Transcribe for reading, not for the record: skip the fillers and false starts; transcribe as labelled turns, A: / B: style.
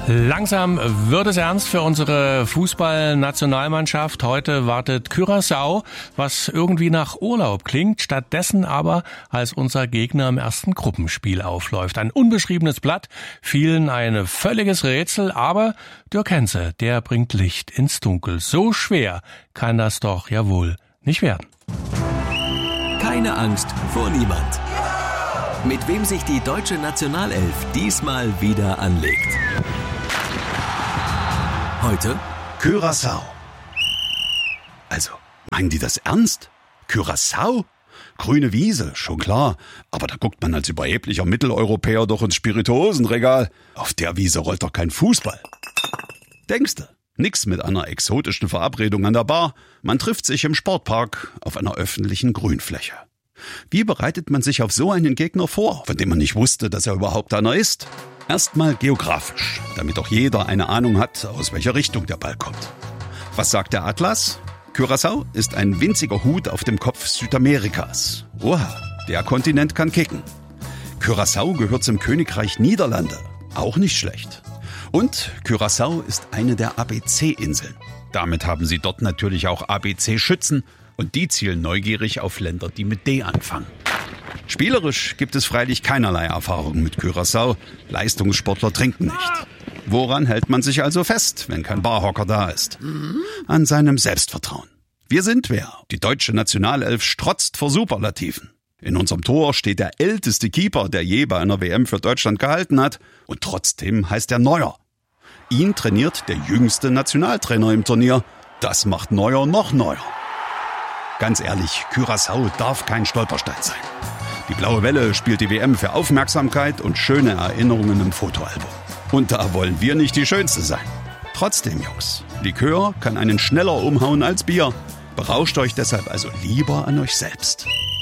A: Langsam wird es ernst für unsere Fußballnationalmannschaft. Heute wartet Curaçao, was irgendwie nach Urlaub klingt, stattdessen aber als unser Gegner im ersten Gruppenspiel aufläuft. Ein unbeschriebenes Blatt, vielen ein völliges Rätsel, aber Dirk Henze, der bringt Licht ins Dunkel. So schwer kann das doch ja wohl nicht werden.
B: Keine Angst vor niemand. Mit wem sich die deutsche Nationalelf diesmal wieder anlegt. Heute
C: Curaçao. Also, meinen die das ernst? Curaçao? Grüne Wiese, schon klar. Aber da guckt man als überheblicher Mitteleuropäer doch ins Spirituosenregal. Auf der Wiese rollt doch kein Fußball. Denkste? Nix mit einer exotischen Verabredung an der Bar. Man trifft sich im Sportpark auf einer öffentlichen Grünfläche. Wie bereitet man sich auf so einen Gegner vor, von dem man nicht wusste, dass er überhaupt einer ist? Erstmal geografisch, damit auch jeder eine Ahnung hat, aus welcher Richtung der Ball kommt. Was sagt der Atlas? Curaçao ist ein winziger Hut auf dem Kopf Südamerikas. Oha, der Kontinent kann kicken. Curaçao gehört zum Königreich Niederlande. Auch nicht schlecht. Und Curaçao ist eine der ABC-Inseln. Damit haben sie dort natürlich auch ABC-Schützen und die zielen neugierig auf Länder, die mit D anfangen. Spielerisch gibt es freilich keinerlei Erfahrung mit Curaçao. Leistungssportler trinken nicht. Woran hält man sich also fest, wenn kein Barhocker da ist? An seinem Selbstvertrauen. Wir sind wer? Die deutsche Nationalelf strotzt vor Superlativen. In unserem Tor steht der älteste Keeper, der je bei einer WM für Deutschland gehalten hat. Und trotzdem heißt er Neuer. Ihn trainiert der jüngste Nationaltrainer im Turnier. Das macht Neuer noch neuer. Ganz ehrlich, Curaçao darf kein Stolperstein sein. Die Blaue Welle spielt die WM für Aufmerksamkeit und schöne Erinnerungen im Fotoalbum. Und da wollen wir nicht die Schönste sein. Trotzdem, Jungs, Likör kann einen schneller umhauen als Bier. Berauscht euch deshalb also lieber an euch selbst.